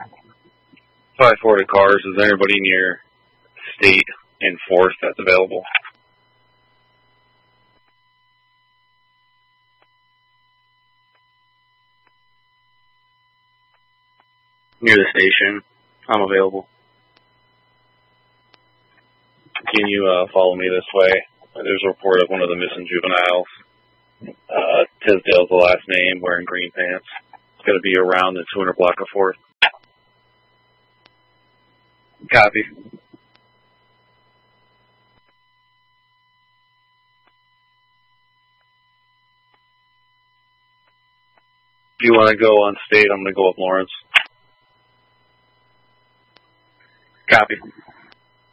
540 cars. Is there anybody near State and 4th that's available? Near the station. I'm available. Can you follow me this way? There's a report of one of the missing juveniles. Tisdale's the last name, wearing green pants. It's going to be around the 200 block of 4th. Copy. If you want to go on State, I'm going to go up Lawrence. Copy.